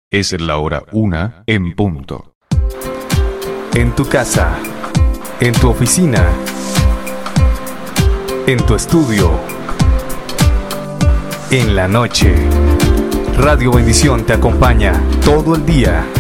Es la hora 1 en punto. En tu casa, en tu oficina, en tu estudio, en la noche. Radio Bendición te acompaña todo el día.